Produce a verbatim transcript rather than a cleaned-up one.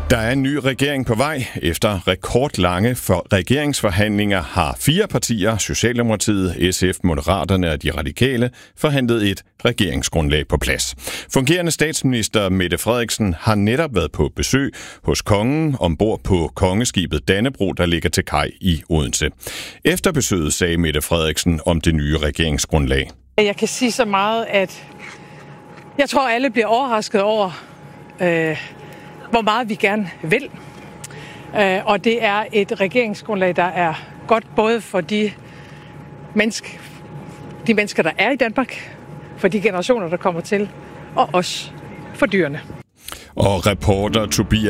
Der er en ny regering på vej. Efter rekordlange for regeringsforhandlinger har fire partier, Socialdemokratiet, S F, Moderaterne og De Radikale, forhandlet et regeringsgrundlag på plads. Fungerende statsminister Mette Frederiksen har netop været på besøg hos kongen ombord på kongeskibet Dannebrog, der ligger til kaj i Odense. Efter besøget sagde Mette Frederiksen om det nye regeringsgrundlag. Jeg kan sige så meget, at jeg tror, alle bliver overrasket over, øh, hvor meget vi gerne vil. Øh, og det er et regeringsgrundlag, der er godt både for de, menneske, de mennesker, der er i Danmark, for de generationer, der kommer til, og også for dyrene. Og reporter Tobias